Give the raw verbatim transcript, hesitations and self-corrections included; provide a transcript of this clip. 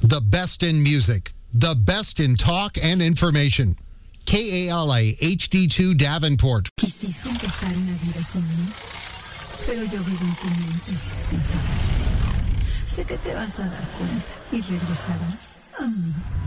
The best in music. The best in talk and information. K A L A H D two Davenport. Quisiste empezar una vida sin mí, pero yo vivo en tu mente sin saber. Sé que te vas a dar cuenta y regresarás a mí.